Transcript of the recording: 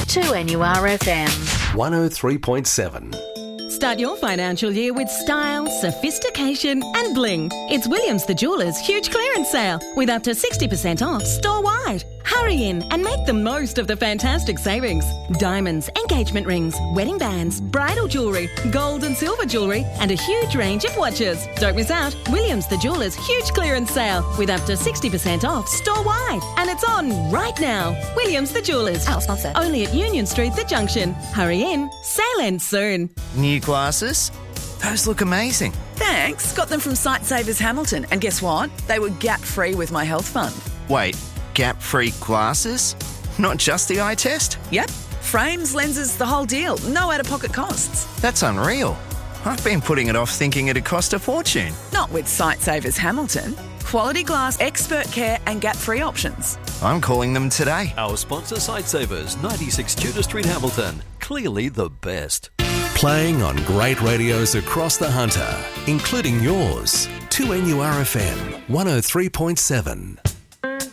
2NURFM 103.7. Start your financial year with style, sophistication and bling. It's Williams the Jeweller's huge clearance sale with up to 60% off store-wide. Hurry in and make the most of the fantastic savings. Diamonds, engagement rings, wedding bands, bridal jewellery, gold and silver jewellery and a huge range of watches. Don't miss out. Williams the Jeweller's huge clearance sale with up to 60% off store-wide. And it's on right now. Williams the Jeweller's. Our sponsor. Only at Union Street, The Junction. Hurry in. Sale ends soon. New glasses? Those look amazing. Thanks. Got them from Sightsavers Hamilton. And guess what? They were gap-free with my health fund. Wait, gap-free glasses? Not just the eye test? Yep. Frames, lenses, the whole deal. No out-of-pocket costs. That's unreal. I've been putting it off thinking it'd cost a fortune. Not with Sightsavers Hamilton. Quality glass, expert care and gap-free options. I'm calling them today. Our sponsor, Sightsavers, 96 Tudor Street, Hamilton. Clearly the best. Playing on great radios across the Hunter, including yours. 2NURFM 103.7.